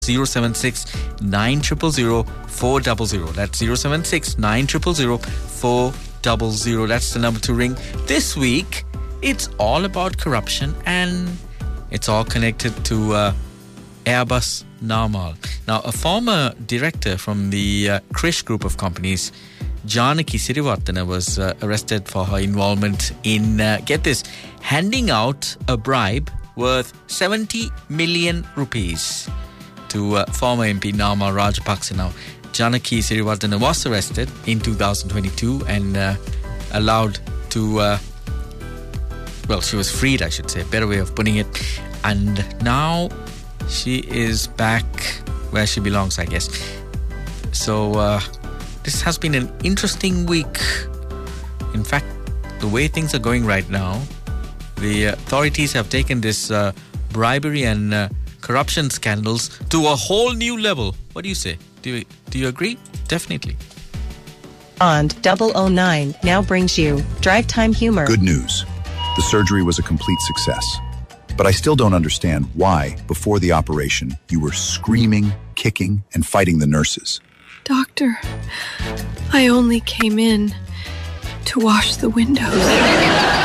076 900 400. That's 076 900 400. That's the number to ring. This week, it's all about corruption and it's all connected to Airbus Narmal. Now, a former director from the Krish group of companies, Janaki Sirivartana, was arrested for her involvement in, get this, handing out a bribe worth 70 million rupees to former MP Narmal Rajapaksa. Now, Janaki Sirivartana was arrested in 2022 and allowed to, she was freed, I should say, better way of putting it. And now she is back where she belongs, I guess. So, this has been an interesting week. In fact, the way things are going right now, the authorities have taken this bribery and corruption scandals to a whole new level. What do you say? Do you agree? Definitely. Bond 009 now brings you Drive Time Humor. Good news. The surgery was a complete success. But I still don't understand why, before the operation, you were screaming, kicking, and fighting the nurses. Doctor, I only came in to wash the windows.